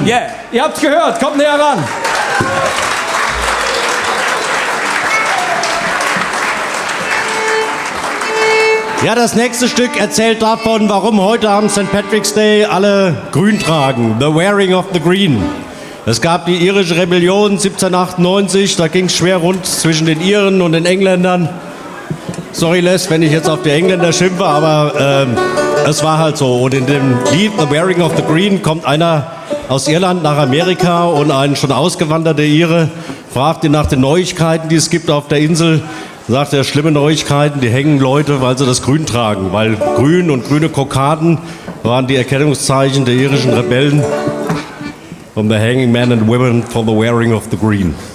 Yeah, ihr habt's gehört, kommt näher ran. Ja, das nächste Stück erzählt davon, warum heute am St. Patrick's Day alle grün tragen. The Wearing of the Green. Es gab die irische Rebellion 1798, da ging es schwer rund zwischen den Iren und den Engländern. Sorry Les, wenn ich jetzt auf die Engländer schimpfe, aber es war halt so. Und in dem Lied The Wearing of the Green kommt einer aus Irland nach Amerika und ein schon ausgewanderter Ire fragt ihn nach den Neuigkeiten, die es gibt auf der Insel. Sagt er, schlimme Neuigkeiten, die hängen Leute, weil sie das Grün tragen. Weil Grün und grüne Kokarden waren die Erkennungszeichen der irischen Rebellen. From the hanging men and women for the wearing of the green.